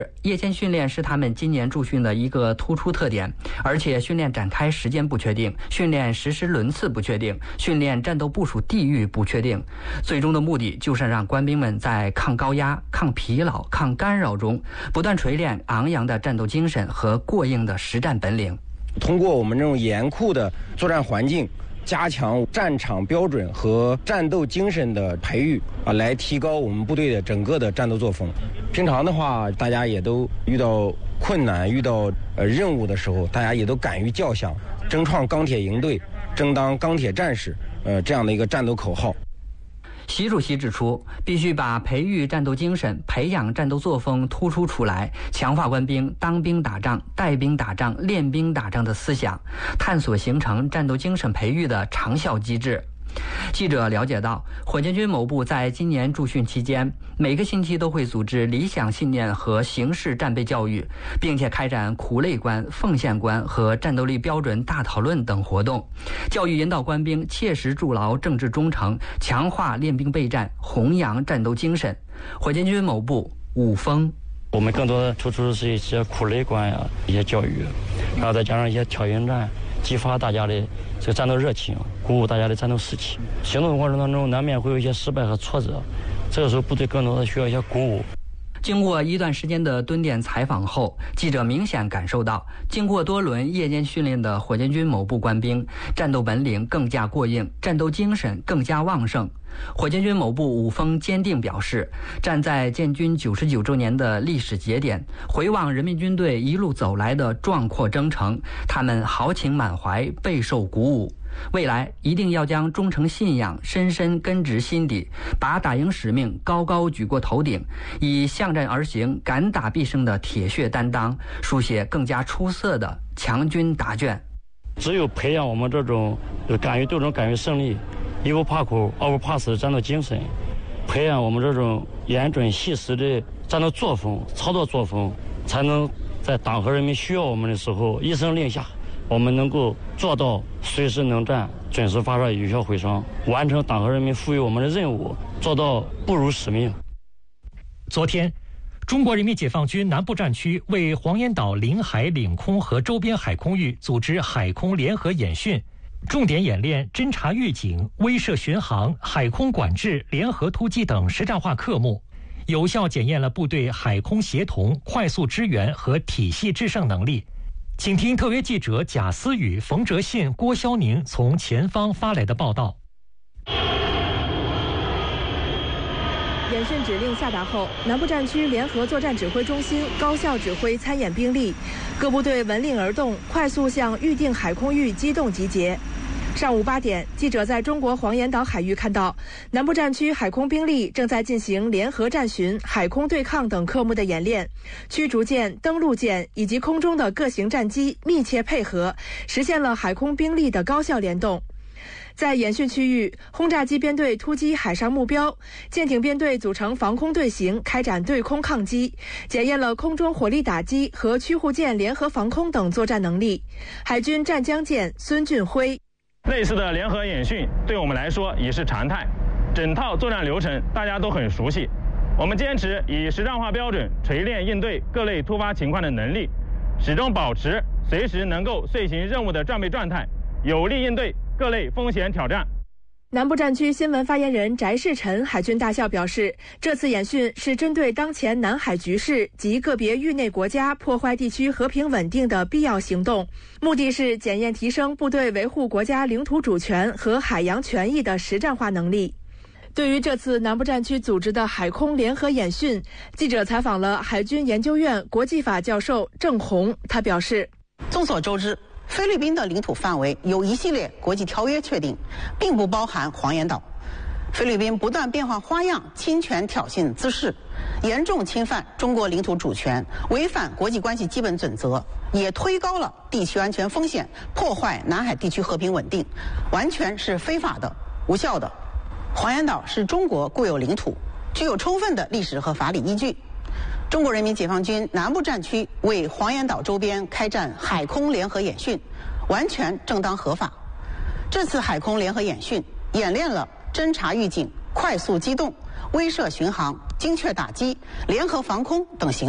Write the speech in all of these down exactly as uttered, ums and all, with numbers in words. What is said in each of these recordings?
夜间训练是他们今年驻训的一个突出特点，而且训练展开时间不确定，训练实施轮次不确定，训练战斗部署地域不确定。最终的目的就是让官兵们在抗高压、抗疲劳、抗干扰中不断锤炼昂扬的战斗精神和过硬的实战本领。 通过我们这种严酷的作战环境，加强战场标准和战斗精神的培育啊，来提高我们部队的整个的战斗作风。平常的话，大家也都遇到困难、遇到呃任务的时候，大家也都敢于叫响，争创钢铁营队，争当钢铁战士，呃，这样的一个战斗口号。 习主席指出，必须把培育战斗精神、培养战斗作风突出出来，强化官兵当兵打仗、带兵打仗、练兵打仗的思想，探索形成战斗精神培育的长效机制。记者了解到，火箭军某部在今年驻训期间，每个星期都会组织理想信念和形式战备教育，并且开展苦累观、奉献观和战斗力标准大讨论等活动，教育引导官兵切实筑牢政治忠诚，强化练兵备战，弘扬战斗精神。火箭军某部武峰， 我们更多的突出的是一些苦累观呀、一些教育，然后再加上一些挑引战，激发大家的这个战斗热情，鼓舞大家的战斗士气。行动过程当中难免会有一些失败和挫折，这个时候部队更多的需要一些鼓舞。 经过一段时间的蹲点采访后，记者明显感受到，经过多轮夜间训练的火箭军某部官兵，战斗本领更加过硬，战斗精神更加旺盛。火箭军某部武峰坚定表示，站在建军九十九周年的历史节点，回望人民军队一路走来的壮阔征程，他们豪情满怀，备受鼓舞。未来一定要将忠诚信仰深深根植心底，把打赢使命高高举过头顶，以向战而行、敢打必胜的铁血担当，书写更加出色的强军答卷。 只有培养我们这种敢于斗争、敢于胜利、一不怕苦、二不怕死的战斗精神，培养我们这种严准细实的战斗作风、操作作风，才能在党和人民需要我们的时候一声令下，我们能够做到随时能战、准时发射、有效毁伤，完成党和人民赋予我们的任务，做到不辱使命。 昨天，中国人民解放军南部战区为黄岩岛领海、领空和周边海空域组织海空联合演训，重点演练侦察预警、威慑巡航、海空管制、联合突击等实战化科目，有效检验了部队海空协同、快速支援和体系制胜能力。请听特约记者贾思雨、冯哲信、郭肖宁从前方发来的报道。 演训指令下达后，南部战区联合作战指挥中心高效指挥参演兵力，各部队闻令而动，快速向预定海空域机动集结。上午八点，记者在中国黄岩岛海域看到，南部战区海空兵力正在进行联合战巡、海空对抗等科目的演练，驱逐舰、登陆舰以及空中的各型战机密切配合，实现了海空兵力的高效联动。在演训区域，轰炸机编队突击海上目标，舰艇编队组成防空队形，开展对空抗击，检验了空中火力打击和驱护舰联合防空等作战能力。海军湛江舰孙俊辉， 类似的联合演训对我们来说已是常态，整套作战流程大家都很熟悉。我们坚持以实战化标准锤炼应对各类突发情况的能力，始终保持随时能够遂行任务的战备状态，有力应对各类风险挑战。 南部战区新闻发言人翟世臣海军大校表示，这次演训是针对当前南海局势及个别域内国家破坏地区和平稳定的必要行动，目的是检验提升部队维护国家领土主权和海洋权益的实战化能力。对于这次南部战区组织的海空联合演训，记者采访了海军研究院国际法教授郑红，他表示， 众所周知，菲律宾的领土范围由一系列国际条约确定，并不包含黄岩岛。菲律宾不断变换花样、侵权挑衅滋事，严重侵犯中国领土主权，违反国际关系基本准则，也推高了地区安全风险，破坏南海地区和平稳定，完全是非法的、无效的。黄岩岛是中国固有领土，具有充分的历史和法理依据。中国人民解放军南部战区为黄岩岛周边开展海空联合演训，完全正当合法。这次海空联合演训演练了侦察预警、快速机动、威慑巡航、精确打击、联合防空等行动，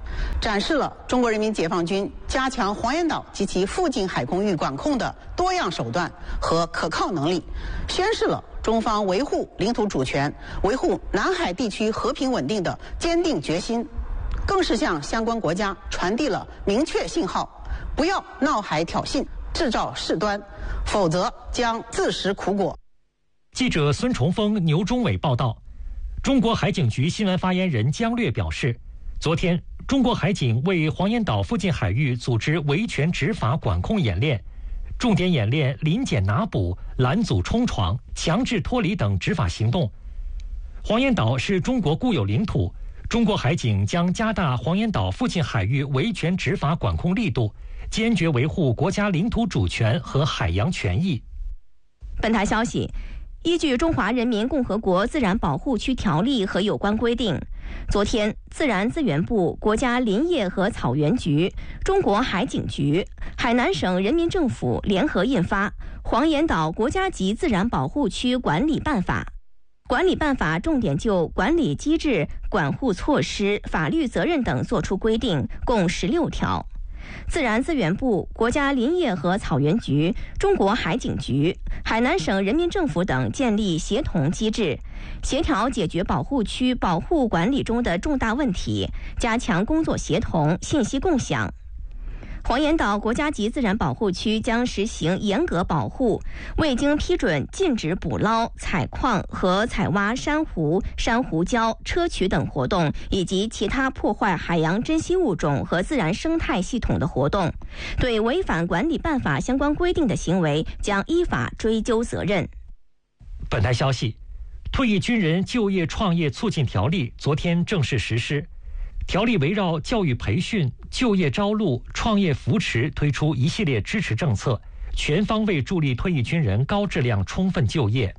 展示了中国人民解放军加强黄岩岛及其附近海空域管控的多样手段和可靠能力，宣示了中方维护领土主权、维护南海地区和平稳定的坚定决心，更是向相关国家传递了明确信号：不要闹海挑衅、制造事端，否则将自食苦果。 记者孙崇峰、牛忠伟报道。中国海警局新闻发言人姜略表示，昨天中国海警为黄岩岛附近海域组织维权执法管控演练，重点演练临检拿捕、拦阻冲闯、强制脱离等执法行动。黄岩岛是中国固有领土，中国海警将加大黄岩岛附近海域维权执法管控力度，坚决维护国家领土主权和海洋权益。 本台消息，依据《中华人民共和国自然保护区条例》和有关规定，昨天，自然资源部、国家林业和草原局、中国海警局、海南省人民政府联合印发《黄岩岛国家级自然保护区管理办法》。管理办法重点就管理机制、管护措施、法律责任等作出规定，共十六条。自然资源部、国家林业和草原局、中国海警局、海南省人民政府等建立协同机制，协调解决保护区保护管理中的重大问题，加强工作协同、信息共享。黄岩岛国家级自然保护区将实行严格保护，未经批准禁止捕捞、采矿和采挖珊瑚、珊瑚礁、砗磲等活动，以及其他破坏海洋珍稀物种和自然生态系统的活动。对违反管理办法相关规定的行为，将依法追究责任。 本台消息，退役军人就业创业促进条例昨天正式实施。条例围绕教育培训、就业招录、创业扶持推出一系列支持政策，全方位助力退役军人高质量充分就业。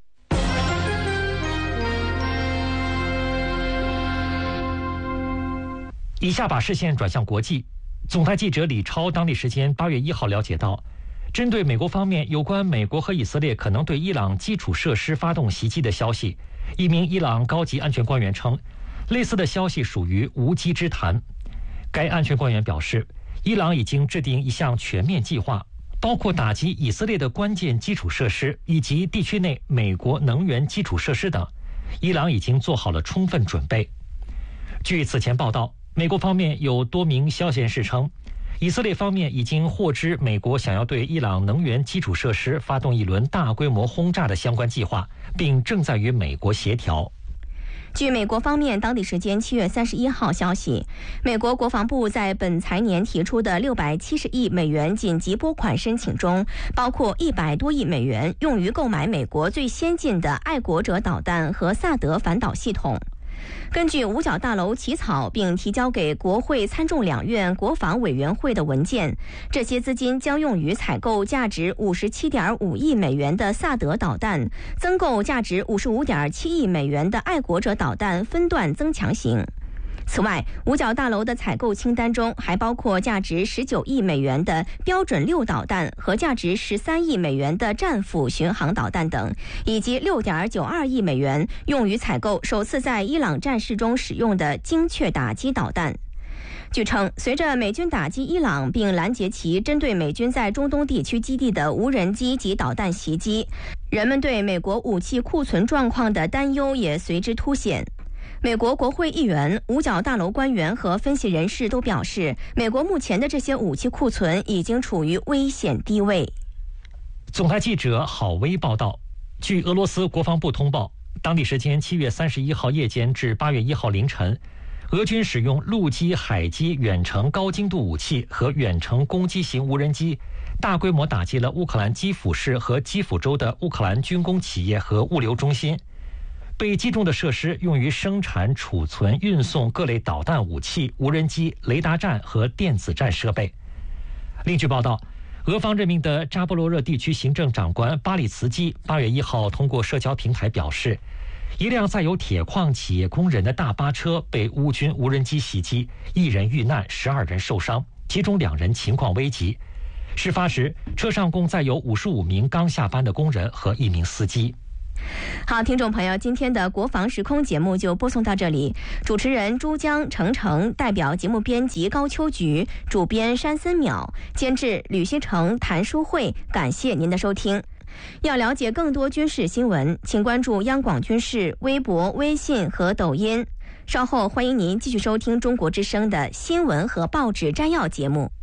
以下把视线转向国际，总台记者李超当地时间八月一号了解到，针对美国方面有关美国和以色列可能对伊朗基础设施发动袭击的消息，一名伊朗高级安全官员称，类似的消息属于无稽之谈。该安全官员表示，伊朗已经制定一项全面计划，包括打击以色列的关键基础设施以及地区内美国能源基础设施等。伊朗已经做好了充分准备。据此前报道，美国方面有多名消息人士称，以色列方面已经获知美国想要对伊朗能源基础设施发动一轮大规模轰炸的相关计划，并正在与美国协调。 据美国方面当地时间七月三十一号消息，美国国防部在本财年提出的六百七十亿美元紧急拨款申请中，包括一百多亿美元用于购买美国最先进的爱国者导弹和萨德反导系统。根据五角大楼起草并提交给国会参众两院国防委员会的文件，这些资金将用于采购价值五十七点五亿美元的萨德导弹，增购价值五十五点七亿美元的爱国者导弹分段增强型。此外，五角大楼的采购清单中还包括价值十九亿美元的标准六导弹和价值十三亿美元的战斧巡航导弹等，以及六点九二亿美元用于采购首次在伊朗战事中使用的精确打击导弹。据称，随着美军打击伊朗并拦截其针对美军在中东地区基地的无人机及导弹袭击，人们对美国武器库存状况的担忧也随之凸显。美国国会议员、五角大楼官员和分析人士都表示，美国目前的这些武器库存已经处于危险低位。 总台记者郝威报道，据俄罗斯国防部通报，当地时间七月三十一号夜间至八月一号凌晨，俄军使用陆基、海基远程高精度武器和远程攻击型无人机，大规模打击了乌克兰基辅市和基辅州的乌克兰军工企业和物流中心。被击中的设施用于生产、储存、运送各类导弹武器、无人机、雷达站和电子战设备。另据报道，俄方任命的扎波罗热地区行政长官巴里茨基八月一号通过社交平台表示，一辆载有铁矿企业工人的大巴车被乌军无人机袭击，一人遇难，十二人受伤，其中两人情况危急。事发时，车上共载有五十五名刚下班的工人和一名司机。 好，听众朋友，今天的国防时空节目就播送到这里。主持人珠江、程程，代表节目编辑高秋菊，主编山森淼，监制吕希成、谭淑慧。感谢您的收听。要了解更多军事新闻，请关注央广军事微博、微信和抖音。稍后欢迎您继续收听中国之声的新闻和报纸摘要节目。